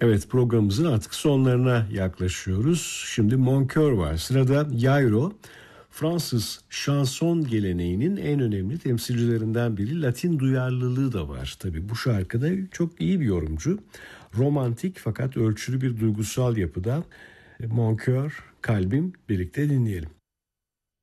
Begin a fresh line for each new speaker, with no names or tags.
Evet, programımızın artık sonlarına yaklaşıyoruz. Şimdi Mon Cœur var. Sırada Yairo, Fransız şanson geleneğinin en önemli temsilcilerinden biri. Latin duyarlılığı da var. Tabii bu şarkıda çok iyi bir yorumcu. Romantik fakat ölçülü bir duygusal yapıda. Mon Cœur, kalbim, birlikte dinleyelim.